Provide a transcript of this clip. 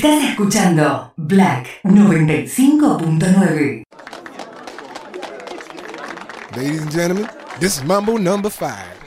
Estás escuchando Black 95.9. Ladies and gentlemen, this is Mambo number 5.